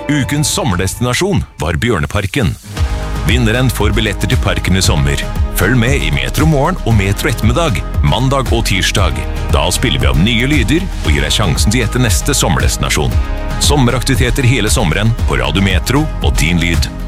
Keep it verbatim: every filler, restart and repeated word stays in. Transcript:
Ukens sommerdestinasjon var Bjørneparken. Vinneren får billetter til parken i sommer. Følg med i Metro Morgen og Metro Ettermiddag, mandag og tirsdag. Da spiller vi av nye lyder og gir deg sjansen til å gjette neste sommerdestinasjon. Sommeraktiviteter hele sommeren på Radio Metro og Din Lyd.